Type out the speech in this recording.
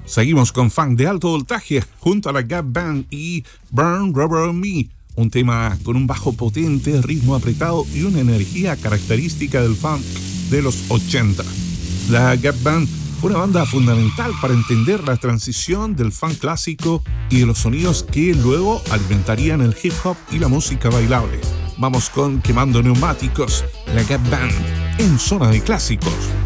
Seguimos con funk de alto voltaje junto a la Gap Band y Burn Rubber Me, un tema con un bajo potente, ritmo apretado y una energía característica del funk de los 80. La Gap Band fue una banda fundamental para entender la transición del funk clásico y de los sonidos que luego alimentarían el hip hop y la música bailable. Vamos con Quemando Neumáticos, la Gap Band en Zona de Clásicos.